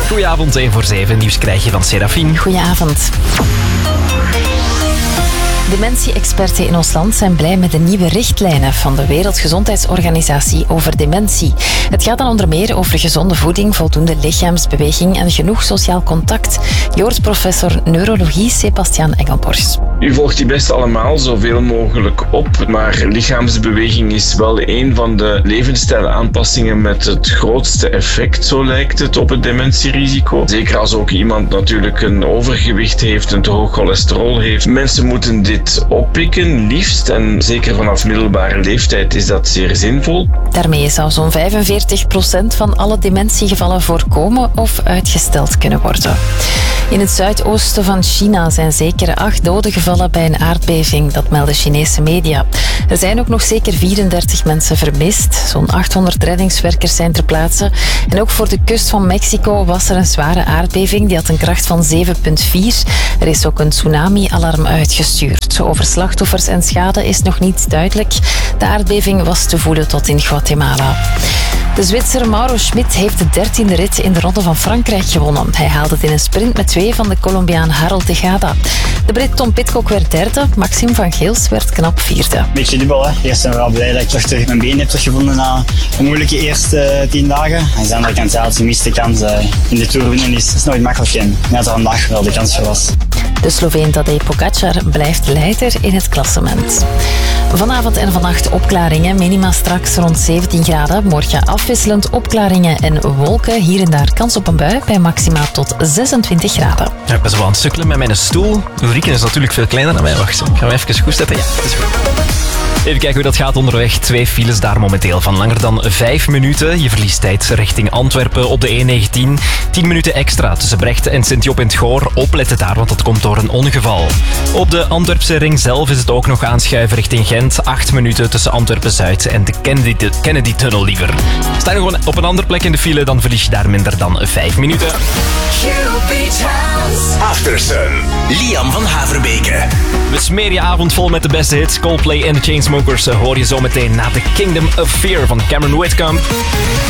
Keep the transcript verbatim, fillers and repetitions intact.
Goedenavond, één voor zeven. Nieuws krijg je van Serafine. Goedenavond. Dementie-experten in ons land zijn blij met de nieuwe richtlijnen van de Wereldgezondheidsorganisatie over dementie. Het gaat dan onder meer over gezonde voeding, voldoende lichaamsbeweging en genoeg sociaal contact. Je hoort professor neurologie Sebastiaan Engelborst. U volgt die best allemaal zoveel mogelijk op, maar lichaamsbeweging is wel een van de levensstijlaanpassingen met het grootste effect, zo lijkt het, op het dementierisico. Zeker als ook iemand natuurlijk een overgewicht heeft, een te hoog cholesterol heeft. Mensen moeten dit oppikken, liefst, en zeker vanaf middelbare leeftijd is dat zeer zinvol. Daarmee zou zo'n vijfenveertig procent van alle dementiegevallen voorkomen of uitgesteld kunnen worden. In het zuidoosten van China zijn zeker acht doden gevallen bij een aardbeving, dat melden Chinese media. Er zijn ook nog zeker vierendertig mensen vermist. Zo'n achthonderd reddingswerkers zijn ter plaatse. En ook voor de kust van Mexico was er een zware aardbeving. Die had een kracht van zeven komma vier. Er is ook een tsunami-alarm uitgestuurd. Over slachtoffers en schade is nog niet duidelijk. De aardbeving was te voelen tot in Guatemala. De Zwitser Mauro Schmid heeft de dertiende rit in de Ronde van Frankrijk gewonnen. Hij haalde het in een sprint met twee van de Colombiaan Harold Tejada. De Brit Tom Pidcock werd derde, Maxime van Geels werd knap vierde. Beetje dubbel, hè. Eerst zijn we wel blij dat ik terug, terug mijn been heb teruggevonden na een moeilijke eerste uh, tien dagen. En aan de andere kant, ja, als je mist de kans uh, in de Tour winnen is, is nooit makkelijk. En net er vandaag wel de kans voor was. De Sloveen Tadej Pogacar blijft leider in het klassement. Vanavond en vannacht opklaringen, minima straks rond zeventien graden. Morgen afwisselend opklaringen en wolken. Hier en daar kans op een bui bij maxima tot zesentwintig graden. Ja, ik ben zo aan het sukkelen met mijn stoel. Ulrike is natuurlijk veel kleiner dan mij. Wacht, ik ga hem even goed zetten. Ja, het is goed. Even kijken hoe dat gaat onderweg. Twee files daar momenteel van langer dan vijf minuten. Je verliest tijd richting Antwerpen op de E negentien. tien minuten extra tussen Brecht en Sint-Job in het Goor. Opletten daar, want dat komt door een ongeval. Op de Antwerpse ring zelf is het ook nog aanschuiven richting Gent. acht minuten tussen Antwerpen-Zuid en de Kennedy, Kennedy Tunnel liever. Sta je gewoon op een andere plek in de file, dan verlies je daar minder dan vijf minuten. After Sun. Liam van Haverbeke. We smeren je avond vol met de beste hits. Coldplay en de Chainsmokers hoor je zo meteen na The Kingdom of Fear van Cameron Whitcomb.